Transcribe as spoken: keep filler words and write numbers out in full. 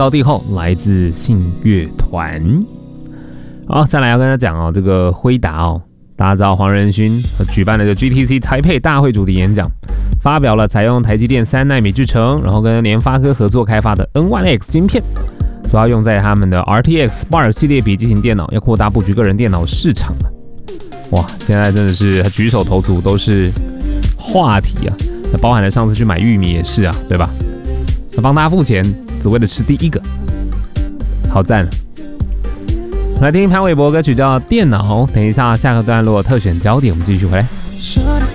告帝后来自信乐团。好，再来要跟他讲哦，这个辉达哦，大家知道黄仁勋举办了这个 G T C 台北大会主题演讲，发表了采用台积电三奈米制程，然后跟联发科合作开发的 N 一 X 晶片，主要用在他们的 R T X Spark 系列笔记型电脑，要扩大布局个人电脑市场了。哇，现在真的是举手投足都是话题啊，那包含了上次去买玉米也是啊，对吧？那帮大家付钱，只为了吃第一个，好赞！来听潘玮柏歌曲叫《电脑》，等一下下个段落特选焦点，我们继续回来。